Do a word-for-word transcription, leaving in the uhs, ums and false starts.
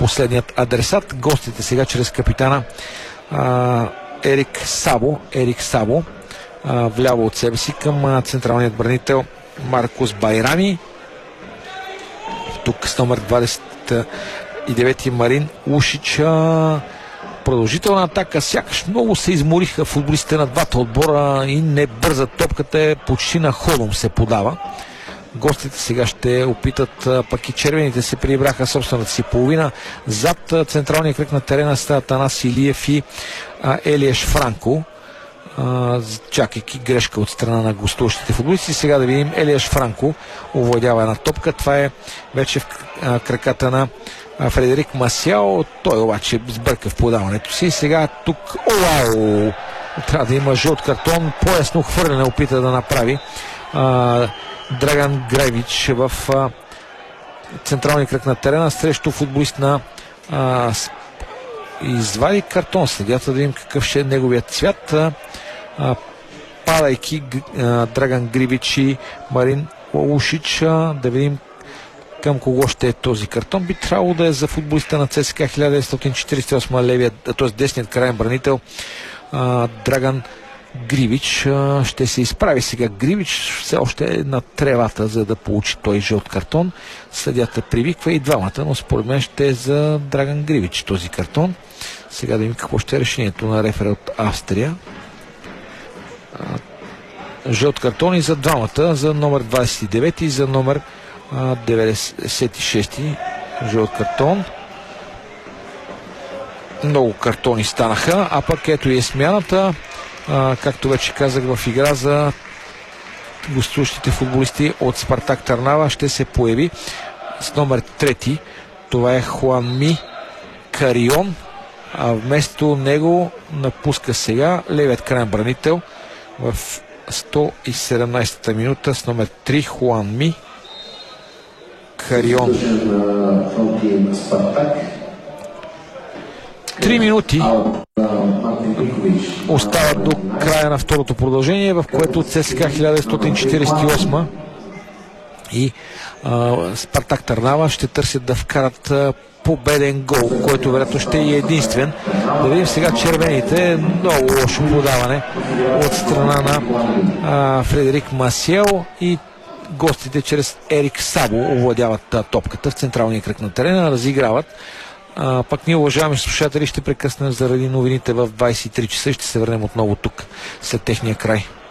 последният адресат. Гостите сега чрез капитана а, Ерик Сабо. Ерик Сабо а, вляво от себе си към а, централният бранител Маркус Байрами. Тук с номер двадесет и девети Марин Ушич. А, продължителна атака. Сякаш много се измориха футболистите на двата отбора и не бърза топката е почти на ходом се подава. Гостите сега ще опитат, пък и червените се прибраха собствената си половина. Зад централния кръг на терена са Атанас Илиев и а, Елиеш Франко. А, чакайки грешка от страна на гостуващите футболисти. Сега да видим Елиеш Франко овладява една топка. Това е вече в а, краката на а, Фредерик Масяо. Той обаче сбърка в подаването си. Сега тук, оау! Трябва да има жълт картон. По-ясно хвърляне опита да направи а, Драган Грайвич в а, централния кръг на терена срещу футболист на а, извади картон. Следята да видим какъв ще е неговият цвят. А, а, падайки а, Драган Грайвич и Марин Ушич. А, да видим към кого ще е този картон. Би трябвало да е за футболиста на ЦСКА хиляда деветстотин четиридесет и осма левият, т.е. десният крайен бранител а, Драган Гривич. Ще се изправи сега. Гривич все още е на тревата, за да получи той жълт картон. Съдята привиква и двамата, но според мен ще е за Драган Гривич този картон. Сега да видим какво ще е решението на рефери от Австрия. Жълт картон и за двамата, за номер двадесет и девети и за номер деветдесет и шести. Жълт картон. Много картони станаха, а пък ето и е смяната. А, както вече казах, в игра за гостуващите футболисти от Спартак Търнава ще се появи с номер трети. Това е Хуанми Карион, а вместо него напуска сега левият крайен бранител в сто и седемнадесета минута с номер три Хуанми Карион. Три минути остават до края на второто продължение, в което ЦСКА хиляда деветстотин четиридесет и осма и а, Спартак Търнава ще търсят да вкарат а, победен гол, който вероятно ще е единствен. Да видим сега червените. Много лошо подаване от страна на а, Фредерик Масиел и гостите чрез Ерик Сабо овладяват а, топката в централния кръг на терена, разиграват. А, пак ние, уважаеми слушатели, ще прекъснем заради новините в двадесет и три часа и ще се върнем отново тук след техния край.